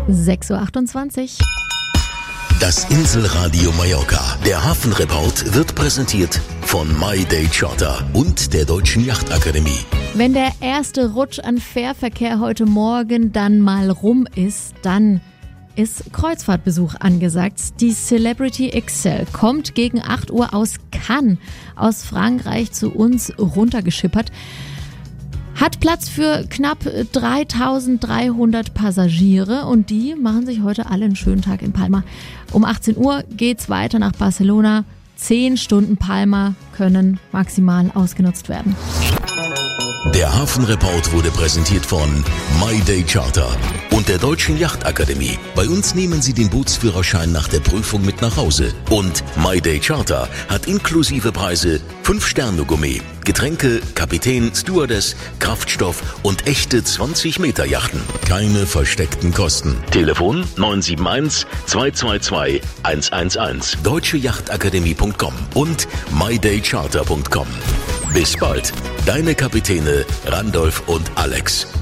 6:28 Uhr. Das Inselradio Mallorca. Der Hafenreport wird präsentiert von My Day Charter und der Deutschen Yachtakademie. Wenn der erste Rutsch an Fährverkehr heute Morgen dann mal rum ist, dann ist Kreuzfahrtbesuch angesagt. Die Celebrity Excel kommt gegen 8 Uhr aus Cannes, aus Frankreich, zu uns runtergeschippert. Hat Platz für knapp 3.300 Passagiere und die machen sich heute alle einen schönen Tag in Palma. Um 18 Uhr geht's weiter nach Barcelona. 10 Stunden Palma können maximal ausgenutzt werden. Der Hafenreport wurde präsentiert von My Day Charter und der Deutschen Yachtakademie. Bei uns nehmen Sie den Bootsführerschein nach der Prüfung mit nach Hause. Und My Day Charter hat inklusive Preise 5-Sterne-Gourmet, Getränke, Kapitän, Stewardess, Kraftstoff und echte 20-Meter-Yachten. Keine versteckten Kosten. Telefon 971 222 111. deutscheyachtakademie.com und mydaycharter.com. Bis bald, deine Kapitäne Randolph und Alex.